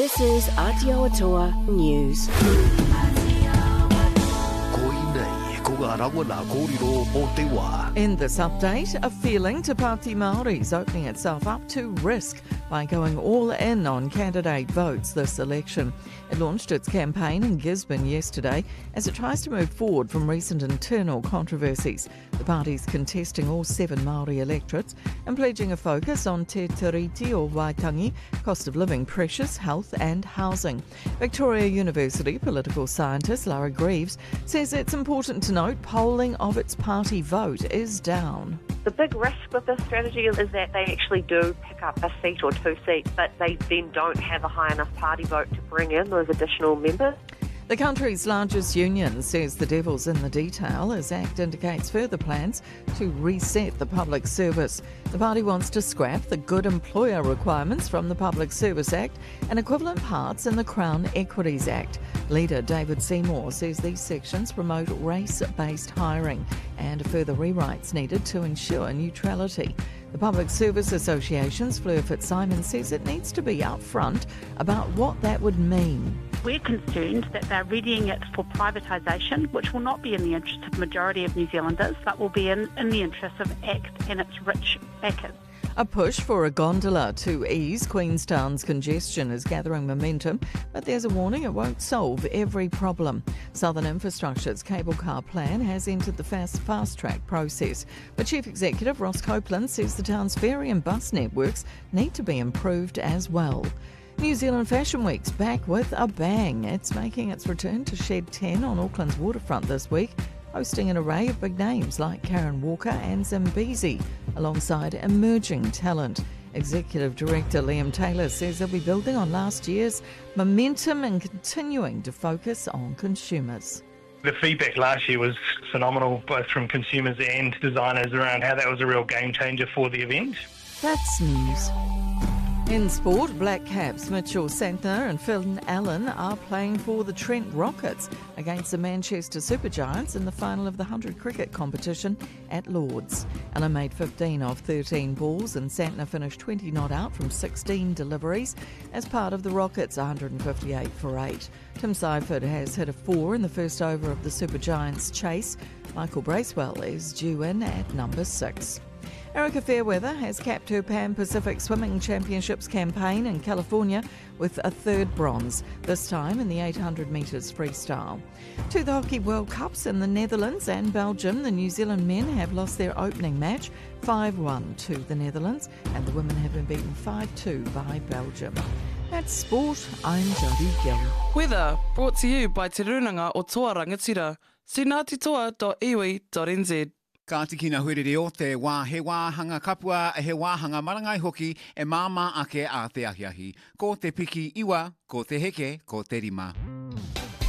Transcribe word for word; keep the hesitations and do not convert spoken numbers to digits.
This is Aotearoa News. In this update, a feeling Te Pāti Māori's opening itself up to risk by going all in on candidate votes this election. It launched its campaign in Gisborne yesterday as it tries to move forward from recent internal controversies. The party's contesting all seven Māori electorates and pledging a focus on te tiriti or Waitangi, cost of living pressures, health and housing. Victoria University political scientist Lara Greaves says it's important to note polling of its party vote is down. The big risk with this strategy is that they actually do pick up a seat or two seats, but they then don't have a high enough party vote to bring in those additional members. The country's largest union says the devil's in the detail as ACT indicates further plans to reset the public service. The party wants to scrap the good employer requirements from the Public Service Act and equivalent parts in the Crown Equities Act. Leader David Seymour says these sections promote race-based hiring and further rewrites needed to ensure neutrality. The Public Service Association's Fleur Fitzsimons says it needs to be upfront about what that would mean. We're concerned that they're readying it for privatisation, which will not be in the interest of the majority of New Zealanders, but will be in, in the interest of ACT and its rich backers. A push for a gondola to ease Queenstown's congestion is gathering momentum, but there's a warning it won't solve every problem. Southern Infrastructure's cable car plan has entered the fast, fast-track process, but Chief Executive Ross Copeland says the town's ferry and bus networks need to be improved as well. New Zealand Fashion Week's back with a bang. It's making its return to Shed ten on Auckland's waterfront this week, hosting an array of big names like Karen Walker and Zambezi, alongside emerging talent. Executive Director Liam Taylor says they'll be building on last year's momentum and continuing to focus on consumers. The feedback last year was phenomenal, both from consumers and designers, around how that was a real game changer for the event. That's news. In sport, Black Caps Mitchell Santner and Phil Allen are playing for the Trent Rockets against the Manchester Supergiants in the final of the one hundred cricket competition at Lords. Allen made fifteen of thirteen balls and Santner finished twenty not out from sixteen deliveries as part of the Rockets' one hundred fifty-eight for eight. Tim Seifert has hit a four in the first over of the Supergiants' chase. Michael Bracewell is due in at number six. Erica Fairweather has capped her Pan Pacific Swimming Championships campaign in California with a third bronze, this time in the eight hundred metres freestyle. To the Hockey World Cups in the Netherlands and Belgium, the New Zealand men have lost their opening match five one to the Netherlands, and the women have been beaten five two by Belgium. That's sport. I'm Jodie Gill. Weather brought to you by Te Runanga o Toa Rangatira, sinatitoa dot iwi dot n z. Ka tikina huirere o te wā he wāhanga kapua e he wāhanga marangai hoki e māma ake a te ahiahi. Ko te piki iwa, ko te heke, ko te rima.